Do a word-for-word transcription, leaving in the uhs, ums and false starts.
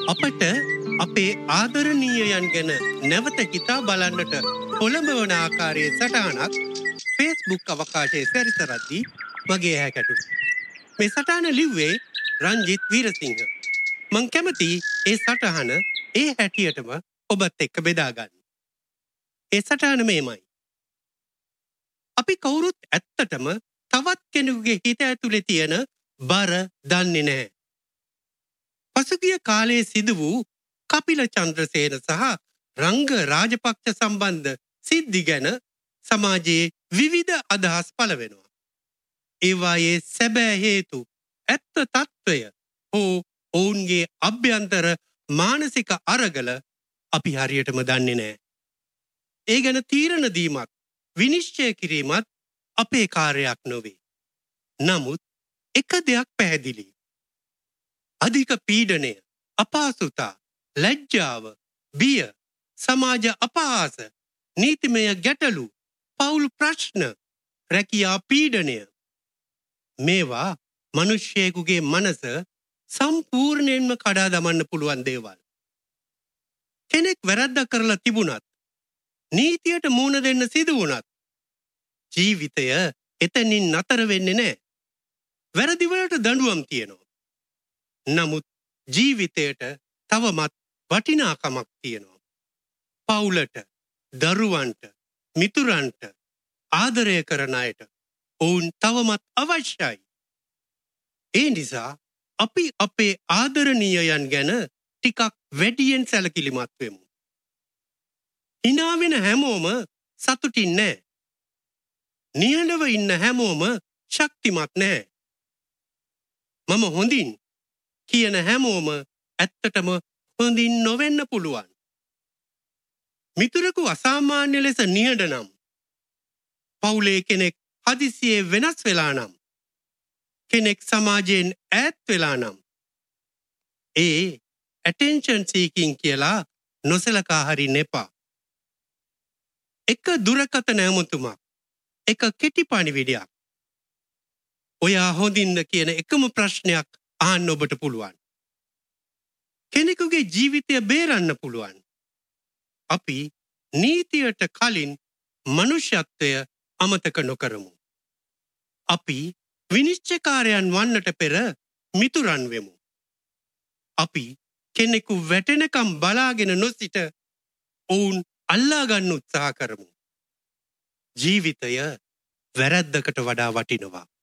අපට අපේ ආදරණීයයන් ගැන නැවත හිතා බලන්නට පොළඹවන ආකාරයේ සටහනක් Facebook අවකාශයේ සැරිසරද්දී මගේ ඇහැ ගැටුණා. මේ සටහන ලිව්වේ රංජිත් වීරසිංහ. මං කැමති ඒ සටහන ඒ හැටියටම ඔබත් එක්ක බෙදා ගන්න. ඒ සටහන මේමයි. අපි කවුරුත් ඇත්තටම තවත් කෙනෙකුගේ හිත ඇතුලේ තියෙන බර දන්නේ නැහැ. පසුගිය කාලයේ සිදු වූ කපිල චන්ද්‍රසේන සහ රංග රාජපක්ෂ සම්බන්ධ සිද්ධි ගැන සමාජයේ විවිධ අදහස් පළ වෙනවා. ඒවායේ සැබෑ හේතු, ඇත්ත తত্ত্বය හෝ ඔවුන්ගේ අභ්‍යන්තර මානසික අරගල අපි හරියටම දන්නේ නැහැ. ඒ ගැන තීරණ දීමත් විනිශ්චය කිරීමත් අපේ කාර්යයක් නොවේ. නමුත් එක දෙයක් පැහැදිලි. අධික පීඩනය, අපහසුතා, ලැජ්ජාව, බිය, සමාජ අපහාස, නීතිමය ගැටලු, පවුල් ප්‍රශ්න, රැකියා පීඩනය මේවා මිනිස්සෙකුගේ මනස සම්පූර්ණයෙන්ම කඩා දමන්න පුළුවන් දේවල්. කෙනෙක් වැරද්දක් කරලා තිබුණත්, නීතියට මුහුණ දෙන්න සිදු වුණත් ජීවිතය එතනින් නතර වෙන්නේ නැහැ. වැරදි වලට දඬුවම් තියෙනවා. නමුත් ජීවිතයට තවමත් වටිනාකමක් තියෙනවා. පවුලට, දරුවන්ට, මිතුරන්ට, ආදරය කරන අයට ඔවුන් තවමත් අවශ්‍යයි. ඒ නිසා අපි අපේ ආදරණීයයන් ගැන ටිකක් වැඩියෙන් සැලකිලිමත් වෙමු. hina වෙන හැමෝම සතුටින් නැහැ. නිහඬව ඉන්න හැමෝම ශක්තිමත් නැහැ. මම හොඳින් කියන හැමෝම ඇත්තටම හොඳින් නොවෙන්න පුළුවන්. මිතුරෙකු අසාමාන්‍ය ලෙස නිහඬ නම්, පවුලේ කෙනෙක් හදිසියේ වෙනස් වෙලා නම්, කෙනෙක් සමාජයෙන් ඈත් වෙලා නම්, ඒ attention seeking කියලා නොසලකා හරින්න එපා. එක දුරකථන ඇමතුමක්, එක කෙටි පණිවිඩයක්, ඔයා හොඳින්ද කියන එකම ප්‍රශ්නයක් අහන්න ඔබට පුළුවන්. කෙනෙකුගේ ජීවිතය බේරන්න පුළුවන්. අපි නීතියට කලින් මනුෂ්‍යත්වය අමතක නොකරමු. අපි විනිශ්චයකාරයන් වන්නට පෙර මිතුරන් වෙමු. අපි කෙනෙකු වැටෙනකම් බලාගෙන නොසිට ඔවුන් අල්ලා ගන්න උත්සාහ කරමු. ජීවිතය වැරැද්දකට වඩා වටිනවා.